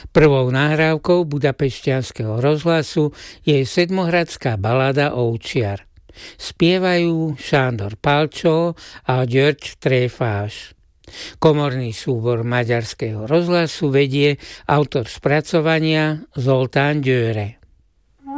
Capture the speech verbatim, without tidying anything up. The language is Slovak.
Prvou nahrávkou Budapešťanského rozhlasu je sedmohradská balada Ovčiar. Spievajú Sándor Palčo a György Tréfás. Komorný súbor Maďarského rozhlasu vedie autor spracovania Zoltán Győre.